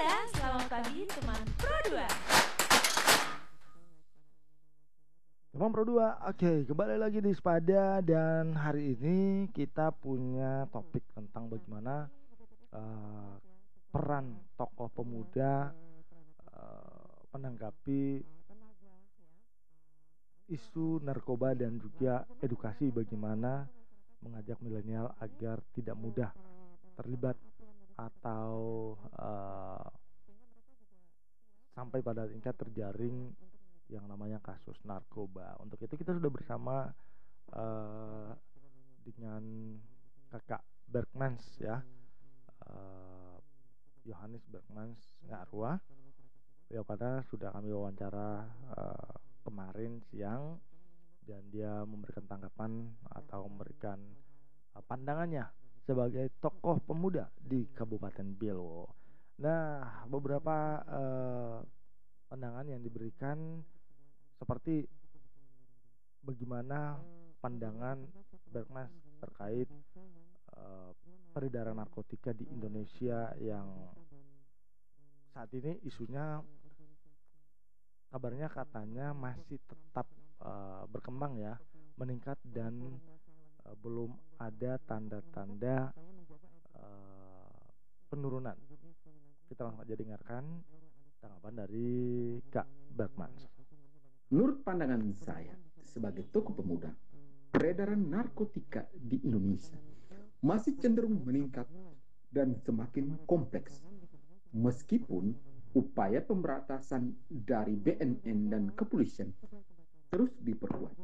Selamat pagi teman Pro 2. Teman Pro 2, oke, kembali lagi di Sepada. Dan hari ini kita punya topik tentang bagaimana peran tokoh pemuda menanggapi isu narkoba dan juga edukasi bagaimana mengajak milenial agar tidak mudah terlibat atau sampai pada tingkat terjaring yang namanya kasus narkoba. Untuk itu kita sudah bersama dengan kakak Bergmans ya, Yohanes Bergmans Ngarua. Beliau pada sudah kami wawancara kemarin siang, dan dia memberikan tanggapan atau memberikan pandangannya sebagai tokoh pemuda di Kabupaten Belo. Nah, beberapa pandangan yang diberikan seperti bagaimana pandangan Bergmans terkait peredaran narkotika di Indonesia yang saat ini isunya kabarnya katanya masih tetap berkembang ya, meningkat, dan belum ada tanda-tanda penurunan. Kita langsung aja dengarkan tanggapan dari Kak Bergmans. Menurut pandangan saya sebagai tokoh pemuda, peredaran narkotika di Indonesia masih cenderung meningkat dan semakin kompleks. Meskipun upaya pemberantasan dari BNN dan kepolisian terus diperkuat.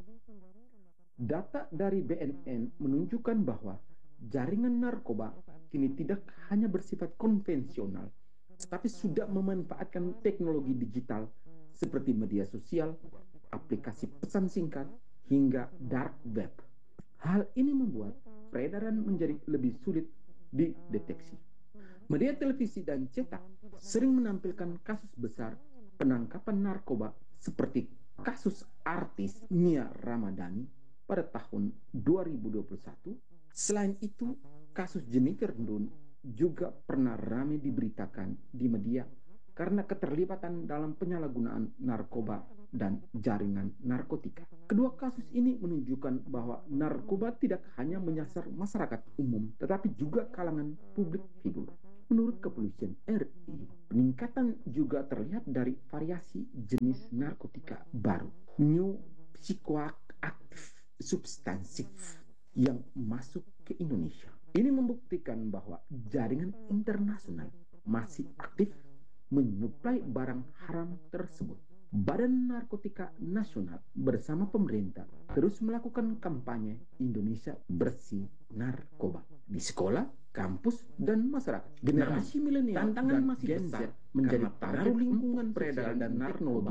Data dari BNN menunjukkan bahwa jaringan narkoba kini tidak hanya bersifat konvensional, tetapi sudah memanfaatkan teknologi digital seperti media sosial, aplikasi pesan singkat, hingga dark web. Hal ini membuat peredaran menjadi lebih sulit dideteksi. Media televisi dan cetak sering menampilkan kasus besar penangkapan narkoba seperti kasus artis Nia Ramadhani pada tahun 2021. Selain itu, kasus Jennifer Dunn juga pernah ramai diberitakan di media karena keterlibatan dalam penyalahgunaan narkoba dan jaringan narkotika. Kedua kasus ini menunjukkan bahwa narkoba tidak hanya menyasar masyarakat umum, tetapi juga kalangan publik figur. Menurut Kepolisian RI, peningkatan juga terlihat dari variasi jenis narkotika baru, new psychoactive substansive yang masuk ke Indonesia. Ini membuktikan bahwa jaringan internasional masih aktif menyuplai barang haram tersebut. Badan Narkotika Nasional bersama pemerintah terus melakukan kampanye Indonesia bersih narkoba di sekolah, kampus, dan masyarakat. Generasi milenial dan Gen Z menjadi pengaruh lingkungan peredaran dan narkoba.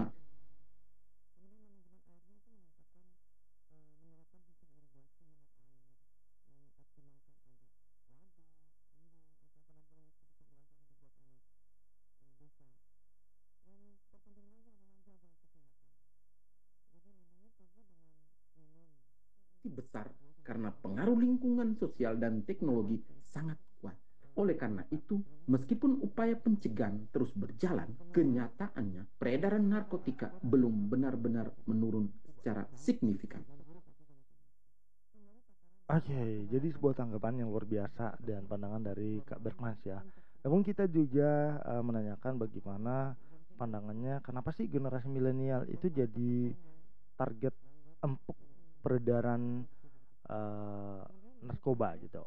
Besar karena pengaruh lingkungan sosial dan teknologi sangat kuat. Oleh karena itu, meskipun upaya pencegahan terus berjalan, kenyataannya peredaran narkotika belum benar-benar menurun secara signifikan. Oke, jadi sebuah tanggapan yang luar biasa dan pandangan dari Kak Bergmans ya. Namun kita juga menanyakan bagaimana pandangannya, kenapa sih generasi milenial itu jadi target empuk peredaran narkoba gitu.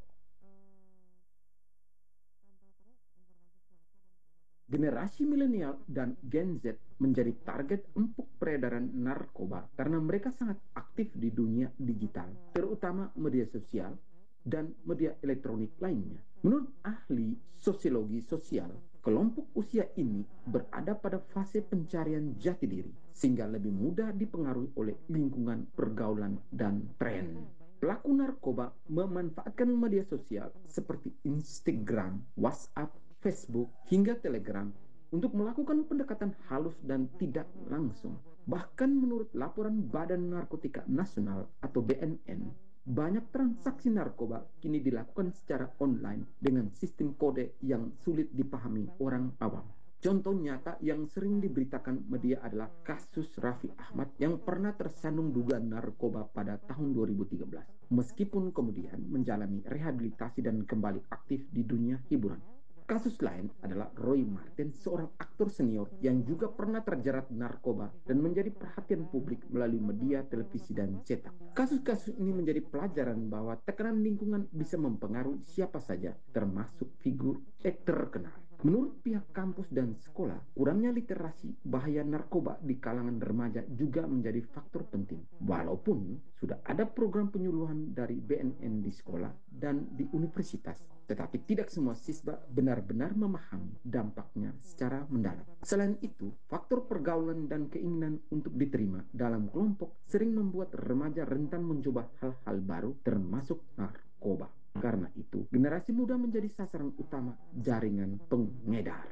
Generasi milenial dan Gen Z menjadi target empuk peredaran narkoba karena mereka sangat aktif di dunia digital, terutama media sosial dan media elektronik lainnya. Menurut ahli sosiologi sosial, kelompok usia ini berada pada fase pencarian jati diri, sehingga lebih mudah dipengaruhi oleh lingkungan pergaulan dan tren. Pelaku narkoba memanfaatkan media sosial seperti Instagram, WhatsApp, Facebook, hingga Telegram untuk melakukan pendekatan halus dan tidak langsung. Bahkan menurut laporan Badan Narkotika Nasional atau BNN, banyak transaksi narkoba kini dilakukan secara online dengan sistem kode yang sulit dipahami orang awam. Contoh nyata yang sering diberitakan media adalah kasus Raffi Ahmad yang pernah tersandung dugaan narkoba pada tahun 2013. Meskipun kemudian menjalani rehabilitasi dan kembali aktif di dunia hiburan. Kasus lain adalah Roy Marten, seorang aktor senior yang juga pernah terjerat narkoba dan menjadi perhatian publik melalui media, televisi, dan cetak. Kasus-kasus ini menjadi pelajaran bahwa tekanan lingkungan bisa mempengaruhi siapa saja, termasuk figur terkenal. Menurut pihak kampus dan sekolah, kurangnya literasi bahaya narkoba di kalangan remaja juga menjadi faktor penting. Walaupun sudah ada program penyuluhan dari BNN di sekolah dan di universitas, tetapi tidak semua siswa benar-benar memahami dampaknya secara mendalam. Selain itu, faktor pergaulan dan keinginan untuk diterima dalam kelompok sering membuat remaja rentan mencoba hal-hal baru termasuk narkoba. Karena itu, generasi muda menjadi sasaran utama jaringan pengedar.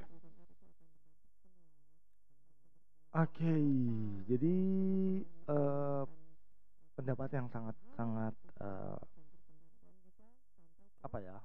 Oke, jadi eh, pendapat yang sangat-sangat apa ya,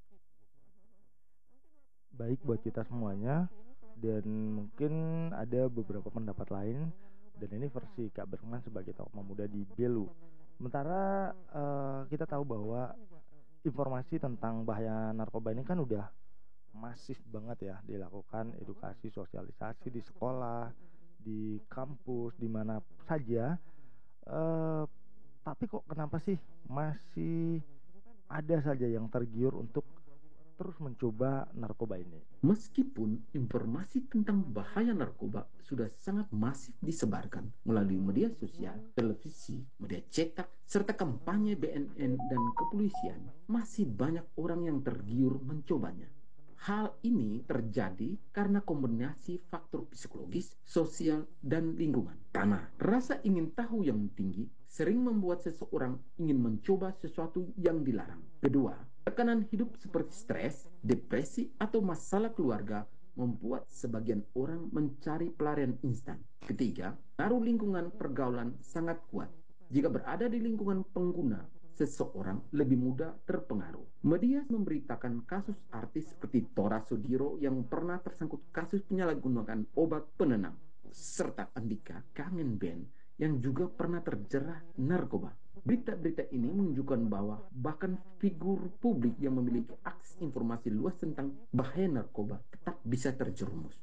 baik buat kita semuanya, dan mungkin ada beberapa pendapat lain, dan ini versi Kak Berkman sebagai tokoh pemuda di Belu. Sementara kita tahu bahwa informasi tentang bahaya narkoba ini kan udah masif banget ya dilakukan edukasi sosialisasi di sekolah, di kampus, di mana saja. eh, tapi kok kenapa sih masih ada saja yang tergiur untuk terus mencoba narkoba ini? Meskipun informasi tentang bahaya narkoba sudah sangat masif disebarkan melalui media sosial, televisi, media cetak, serta kampanye BNN dan kepolisian, masih banyak orang yang tergiur mencobanya. Hal ini terjadi karena kombinasi faktor psikologis, sosial, dan lingkungan. Karena rasa ingin tahu yang tinggi sering membuat seseorang ingin mencoba sesuatu yang dilarang. Kedua, tekanan hidup seperti stres, depresi, atau masalah keluarga membuat sebagian orang mencari pelarian instan. Ketiga, pengaruh lingkungan pergaulan sangat kuat. Jika berada di lingkungan pengguna, seseorang lebih mudah terpengaruh. Media memberitakan kasus artis seperti Tora Sudiro yang pernah tersangkut kasus penyalahgunaan obat penenang, serta Andika Kangen Band yang juga pernah terjerat narkoba. Berita-berita ini menunjukkan bahwa bahkan figur publik yang memiliki akses informasi luas tentang bahaya narkoba tetap bisa terjerumus.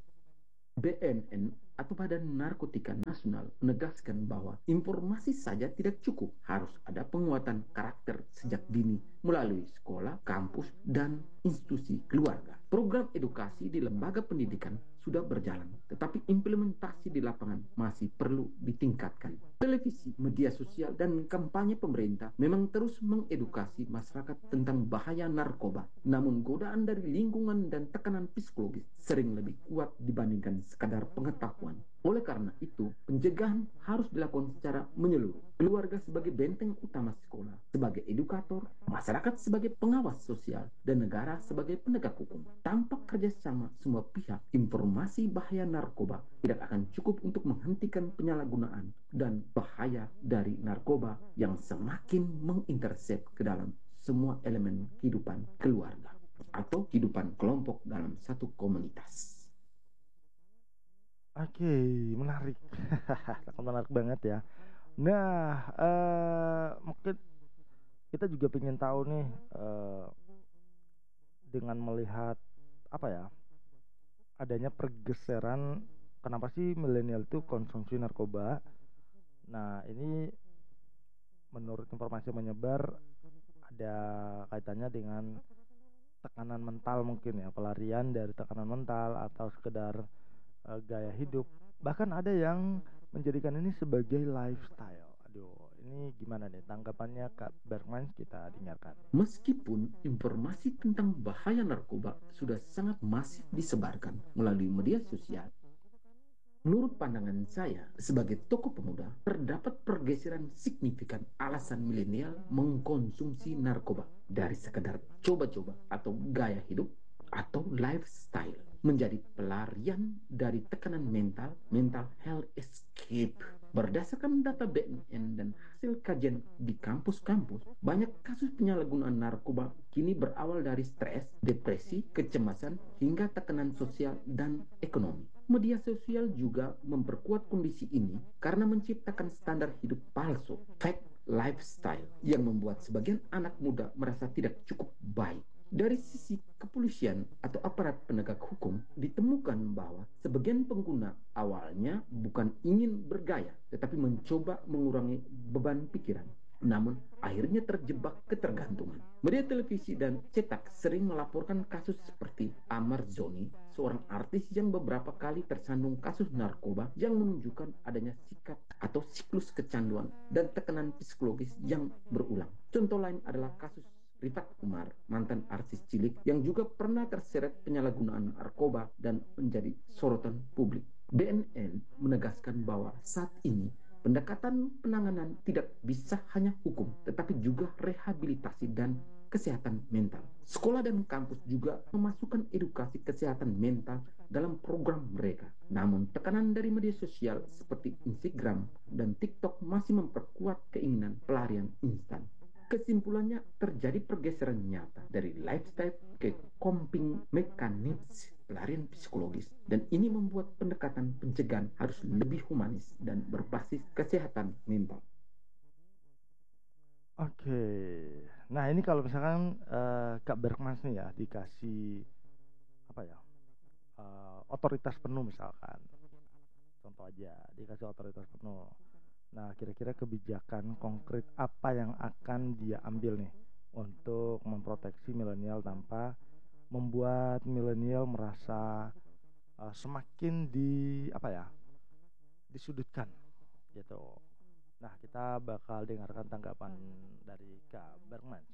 BNN atau Badan Narkotika Nasional menegaskan bahwa informasi saja tidak cukup, harus ada penguatan karakter sejak dini melalui sekolah, kampus, dan institusi keluarga. Program edukasi di lembaga pendidikan sudah berjalan, tetapi implementasi di lapangan masih perlu ditingkatkan. Televisi, media sosial, dan kampanye pemerintah memang terus mengedukasi masyarakat tentang bahaya narkoba. Namun godaan dari lingkungan dan tekanan psikologis sering lebih kuat dibandingkan sekadar pengetahuan. Oleh karena itu, pencegahan harus dilakukan secara menyeluruh. Keluarga sebagai benteng utama sekolah, sebagai edukator, masyarakat sebagai pengawas sosial, dan negara sebagai penegak hukum. Tanpa kerjasama semua pihak, informasi bahaya narkoba tidak akan cukup untuk menghentikan penyalahgunaan dan bahaya dari narkoba yang semakin mengintersep ke dalam semua elemen kehidupan keluarga atau kehidupan kelompok dalam satu komunitas. Oke, menarik. Sangat menarik banget ya. Nah, mungkin kita juga pengen tahu nih, dengan melihat apa ya, adanya pergeseran, kenapa sih milenial itu konsumsi narkoba. Nah, ini menurut informasi yang menyebar ada kaitannya dengan tekanan mental mungkin ya, pelarian dari tekanan mental atau sekedar gaya hidup. Bahkan ada yang menjadikan ini sebagai lifestyle. Aduh, ini gimana nih tanggapannya Kak Bergman, kita dengarkan. Meskipun informasi tentang bahaya narkoba sudah sangat masif disebarkan melalui media sosial, menurut pandangan saya sebagai tokoh pemuda, terdapat pergeseran signifikan alasan milenial mengkonsumsi narkoba dari sekedar coba-coba atau gaya hidup atau lifestyle menjadi pelarian dari tekanan mental health escape. Berdasarkan data BNN dan hasil kajian di kampus-kampus, banyak kasus penyalahgunaan narkoba kini berawal dari stres, depresi, kecemasan, hingga tekanan sosial dan ekonomi. Media sosial juga memperkuat kondisi ini karena menciptakan standar hidup palsu, fake lifestyle, yang membuat sebagian anak muda merasa tidak cukup baik. Dari sisi kepolisian atau aparat penegak hukum, ditemukan bahwa sebagian pengguna awalnya bukan ingin bergaya, tetapi mencoba mengurangi beban pikiran. Namun, akhirnya terjebak ketergantungan. Media televisi dan cetak sering melaporkan kasus seperti Amar Zoni, seorang artis yang beberapa kali tersandung kasus narkoba yang menunjukkan adanya sikap atau siklus kecanduan dan tekanan psikologis yang berulang. Contoh lain adalah kasus Rifat Umar, mantan artis cilik yang juga pernah terseret penyalahgunaan narkoba dan menjadi sorotan publik. BNN menegaskan bahwa saat ini pendekatan penanganan tidak bisa hanya hukum, tetapi juga rehabilitasi dan kesehatan mental. Sekolah dan kampus juga memasukkan edukasi kesehatan mental dalam program mereka. Namun, tekanan dari media sosial seperti Instagram dan TikTok masih memperkuat keinginan pelarian instan. Kesimpulannya, terjadi pergeseran nyata dari lifestyle ke coping mechanism pelarian psikologis, dan ini membuat pendekatan pencegahan harus lebih humanis dan berbasis kesehatan mental. Oke. Nah, ini kalau misalkan Kak Berkmas nih ya dikasih apa ya? Otoritas penuh misalkan. Contoh aja, dikasih otoritas penuh. Nah, kira-kira kebijakan konkret apa yang akan dia ambil nih untuk memproteksi milenial tanpa membuat milenial merasa semakin disudutkan gitu. Nah, kita bakal dengarkan tanggapan dari Kak Bergman.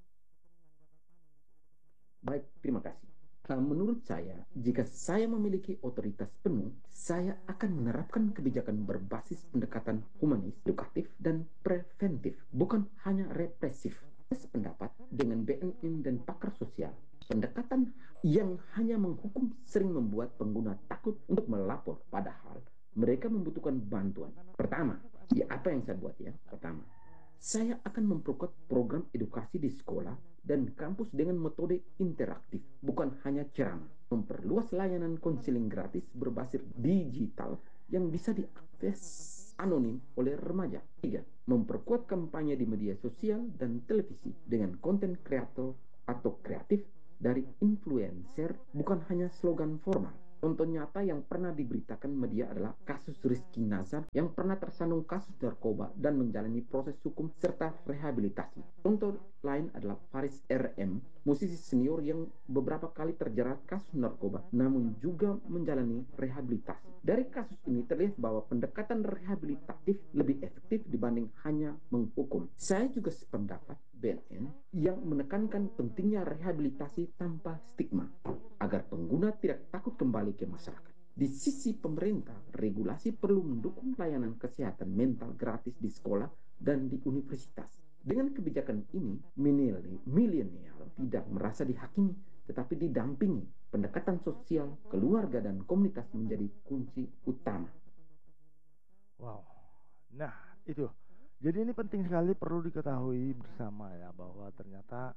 Baik, terima kasih. Menurut saya, jika saya memiliki otoritas penuh, saya akan menerapkan kebijakan berbasis pendekatan humanis, edukatif, dan preventif, bukan hanya represif. Saya sependapat dengan BNN dan pakar sosial. Pendekatan yang hanya menghukum sering membuat pengguna takut untuk melapor, padahal mereka membutuhkan bantuan. Pertama, ya apa yang saya buat ya? Pertama, saya akan memperkuat program edukasi di sekolah dan kampus dengan metode interaktif, bukan hanya ceramah. Memperluas layanan konseling gratis berbasis digital yang bisa diakses anonim oleh remaja. 3. Memperkuat kampanye di media sosial dan televisi dengan konten kreator atau kreatif dari influencer, bukan hanya slogan formal. Contoh nyata yang pernah diberitakan media adalah kasus Rizky Nazar yang pernah tersandung kasus narkoba dan menjalani proses hukum serta rehabilitasi. Contoh lain adalah Faris RM, musisi senior yang beberapa kali terjerat kasus narkoba namun juga menjalani rehabilitasi. Dari kasus ini terlihat bahwa pendekatan rehabilitatif lebih efektif dibanding hanya menghukum. Saya juga sependapat BNN yang menekankan pentingnya rehabilitasi tanpa stigma agar pengguna tidak takut kembali ke masyarakat. Di sisi pemerintah, regulasi perlu mendukung layanan kesehatan mental gratis di sekolah dan di universitas. Dengan kebijakan ini, milenial tidak merasa dihakimi, tetapi didampingi. Pendekatan sosial, keluarga, dan komunitas menjadi kunci utama. Wow. Nah, itu. Jadi ini penting sekali, perlu diketahui bersama ya bahwa ternyata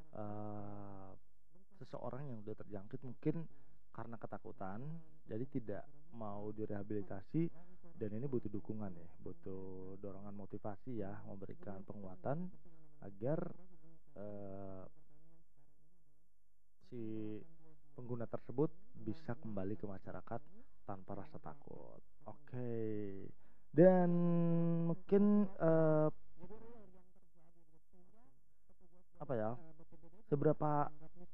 seseorang yang sudah terjangkit mungkin karena ketakutan, jadi tidak mau direhabilitasi, dan ini butuh dukungan ya, butuh dorongan motivasi ya, memberikan penguatan agar si pengguna tersebut bisa kembali ke masyarakat tanpa rasa takut. Oke. Dan mungkin apa ya? Seberapa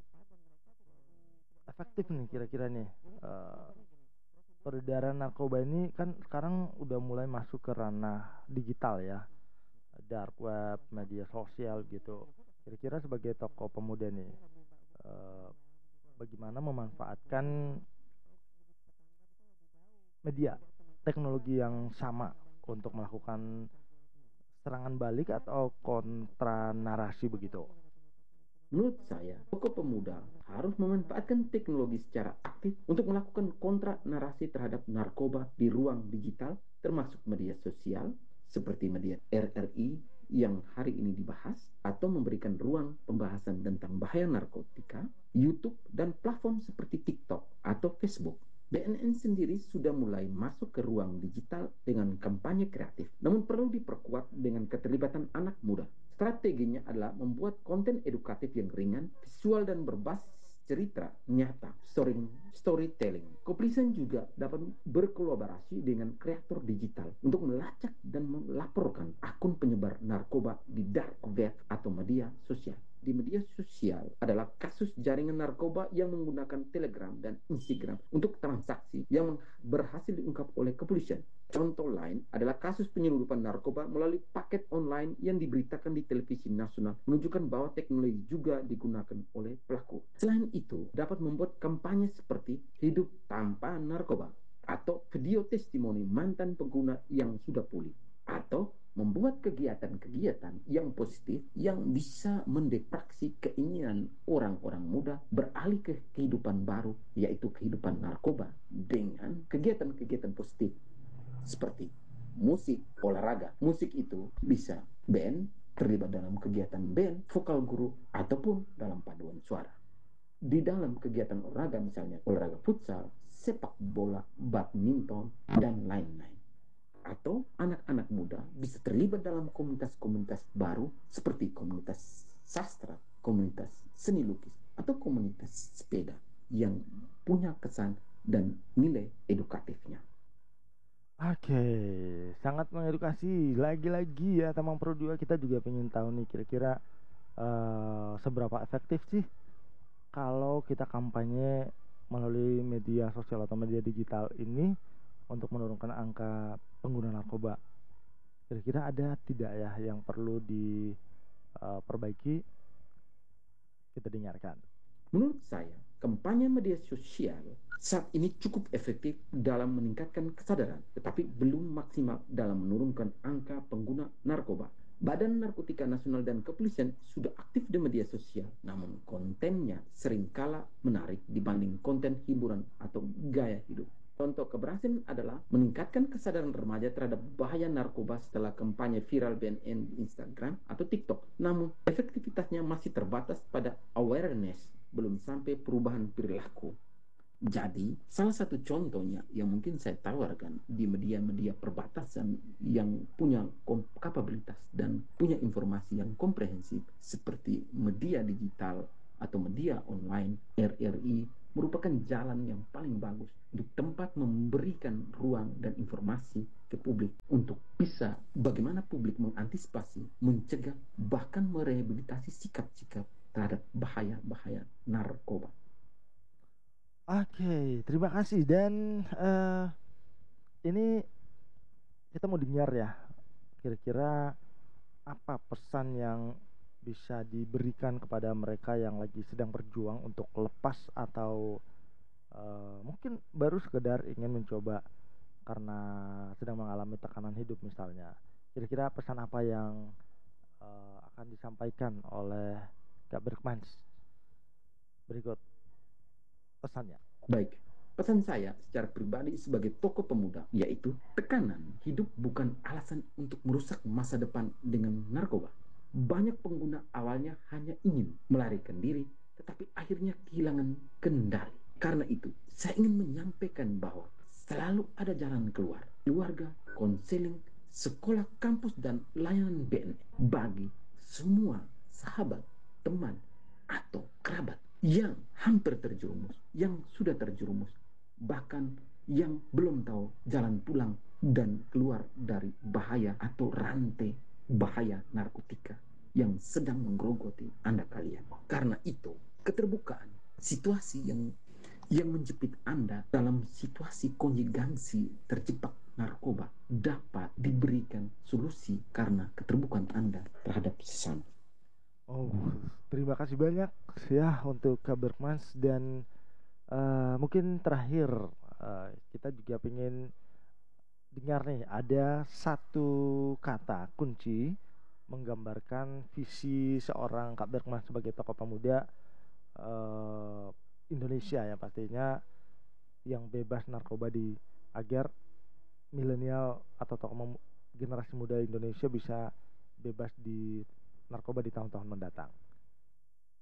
efektif nih kira-kira nih peredaran narkoba ini, kan sekarang udah mulai masuk ke ranah digital ya, dark web, media sosial gitu. Kira-kira sebagai tokoh pemuda nih, bagaimana memanfaatkan media teknologi yang sama untuk melakukan serangan balik atau kontra narasi begitu? Menurut saya, tokoh pemuda harus memanfaatkan teknologi secara aktif untuk melakukan kontra narasi terhadap narkoba di ruang digital, termasuk media sosial, seperti media RRI yang hari ini dibahas, atau memberikan ruang pembahasan tentang bahaya narkotika, YouTube, dan platform seperti TikTok atau Facebook. BNN sendiri sudah mulai masuk ke ruang digital dengan kampanye kreatif, namun perlu diperkuat dengan keterlibatan anak muda. Strateginya adalah membuat konten edukatif yang ringan, visual dan berbasis cerita nyata, storytelling. Kepolisian juga dapat berkolaborasi dengan kreator digital untuk melacak dan melaporkan akun penyebar narkoba di dark web atau media sosial. Di media sosial adalah kasus jaringan narkoba yang menggunakan Telegram dan Instagram untuk transaksi yang berhasil diungkap oleh kepolisian. Contoh lain adalah kasus penyelundupan narkoba melalui paket online yang diberitakan di televisi nasional, menunjukkan bahwa teknologi juga digunakan oleh pelaku. Selain itu, dapat membuat kampanye seperti hidup tanpa narkoba atau video testimoni mantan pengguna yang sudah pulih, atau membuat kegiatan-kegiatan yang positif yang bisa mendeteksi keinginan orang-orang muda beralih ke kehidupan baru, yaitu kehidupan narkoba, dengan kegiatan-kegiatan positif seperti musik, olahraga. Musik itu bisa band, terlibat dalam kegiatan band, vokal guru, ataupun dalam paduan suara. Di dalam kegiatan olahraga, misalnya olahraga futsal, sepak bola, badminton, dan lain-lain. Atau anak-anak muda bisa terlibat dalam komunitas-komunitas baru seperti komunitas sastra, komunitas seni lukis, atau komunitas sepeda yang punya kesan dan nilai edukatifnya. Oke, sangat mengedukasi. Lagi-lagi ya, Tamang Pro 2 kita juga pengen tahu nih kira-kira seberapa efektif sih kalau kita kampanye melalui media sosial atau media digital ini untuk menurunkan angka pengguna narkoba. Kira-kira ada tidak ya yang perlu diperbaiki? Kita dengarkan. Menurut saya, kampanye media sosial saat ini cukup efektif dalam meningkatkan kesadaran, tetapi belum maksimal dalam menurunkan angka pengguna narkoba. Badan Narkotika Nasional dan Kepolisian sudah aktif di media sosial, namun kontennya seringkala menarik dibanding konten hiburan atau gaya hidup. Contoh keberhasilan adalah meningkatkan kesadaran remaja terhadap bahaya narkoba setelah kampanye viral BNN di Instagram atau TikTok. Namun, efektivitasnya masih terbatas pada awareness, belum sampai perubahan perilaku. Jadi, salah satu contohnya yang mungkin saya tawarkan di media-media perbatasan yang punya kapabilitas dan punya informasi yang komprehensif seperti media digital atau media online, RRI merupakan jalan yang paling bagus untuk tempat memberikan ruang dan informasi ke publik untuk bisa bagaimana publik mengantisipasi, mencegah, bahkan merehabilitasi sikap-sikap terhadap bahaya-bahaya narkoba. Oke, terima kasih. Dan ini kita mau dengar ya, kira-kira apa pesan yang bisa diberikan kepada mereka yang lagi sedang berjuang untuk lepas atau mungkin baru sekedar ingin mencoba karena sedang mengalami tekanan hidup misalnya. Kira-kira pesan apa yang akan disampaikan oleh Kak Berkmans? Berikut pesannya. Baik, pesan saya secara pribadi sebagai tokoh pemuda yaitu tekanan hidup bukan alasan untuk merusak masa depan dengan narkoba. Banyak pengguna awalnya hanya ingin melarikan diri, tetapi akhirnya kehilangan kendali. Karena itu, saya ingin menyampaikan bahwa selalu ada jalan keluar. Keluarga, konseling, sekolah, kampus, dan layanan BNN bagi semua sahabat, teman, atau kerabat yang hampir terjerumus, yang sudah terjerumus, bahkan yang belum tahu jalan pulang dan keluar dari bahaya atau rantai bahaya narkotika yang sedang menggerogoti Anda kalian. Karena itu, keterbukaan situasi yang menjepit Anda dalam situasi konjugasi terjebak narkoba dapat diberikan solusi karena keterbukaan Anda terhadap sesama. Oh, terima kasih banyak ya untuk Kak Berkmans. Dan mungkin terakhir kita juga pengen dengar nih, ada satu kata kunci menggambarkan visi seorang Kak Bergman sebagai tokoh pemuda Indonesia ya pastinya, yang bebas narkoba agar milenial atau generasi muda Indonesia bisa bebas di narkoba di tahun-tahun mendatang.